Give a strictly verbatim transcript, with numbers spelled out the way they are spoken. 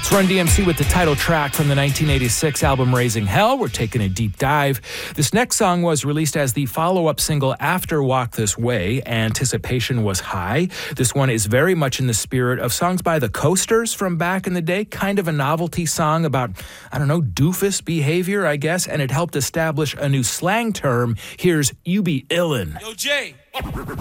It's Run D M C with the title track from the nineteen eighty-six album Raising Hell. We're taking a deep dive. This next song was released as the follow-up single after Walk This Way. Anticipation was high. This one is very much in the spirit of songs by the Coasters from back in the day. Kind of a novelty song about, I don't know, doofus behavior, I guess. And it helped establish a new slang term. Here's You Be Illin'. Yo, Jay.